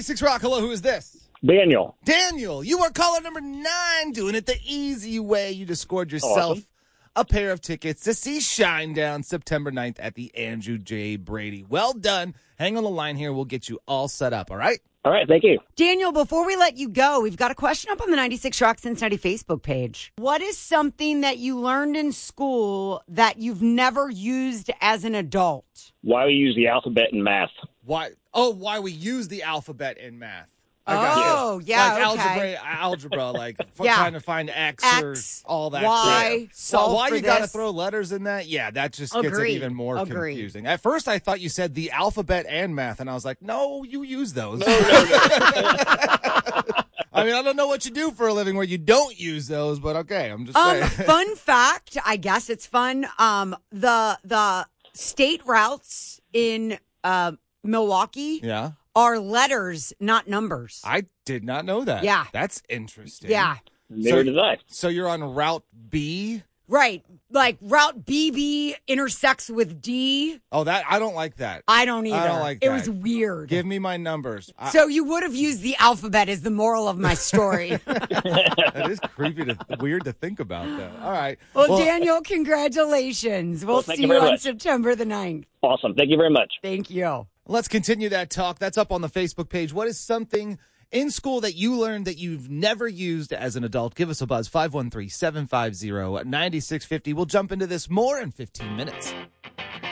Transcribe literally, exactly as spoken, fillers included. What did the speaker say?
ninety-six Rock, hello, who is this? Daniel. Daniel, you are caller number nine, doing it the easy way. You just scored yourself Awesome. a pair of tickets to see Shinedown September ninth at the Andrew J. Brady. Well done. Hang on the line here. We'll get you all set up, all right? All right, thank you. Daniel, before we let you go, we've got a question up on the ninety-six Rock Cincinnati Facebook page. What is something that you learned in school that you've never used as an adult? Why we use the alphabet in math. Why? Oh, why we use the alphabet in math. I got Oh, you. yeah, like okay. algebra, algebra, like f- Yeah. trying to find X, X, or all that. Y, crap. solve Well, why for you got to this. throw letters in that? Yeah, that just gets it Agreed. even more Agreed. confusing. At first, I thought you said the alphabet and math, and I was like, no, you use those. No, no, no. I mean, I don't know what you do for a living where you don't use those, but okay, I'm just Um, saying. fun fact, I guess it's fun. Um, the the state routes in uh, Milwaukee Yeah, are letters, not numbers. I did not know that. Yeah. That's interesting. Yeah, Neither did I. So you're on Route B? right. Like Route B B intersects with D. Oh, that I don't like that. I don't either. I don't like It that. was weird. Give me my numbers. I- So you would have used the alphabet as the moral of my story. that is creepy to weird to think about that. All right. Well, Daniel, congratulations. We'll, Well, thank see you you, very on much. September the ninth. Awesome. Thank you very much. Thank you. Let's continue that talk. That's up on the Facebook page. What is something in school that you learned that you've never used as an adult? Give us a buzz, five one three, seven five zero, nine six five zero. We'll jump into this more in fifteen minutes.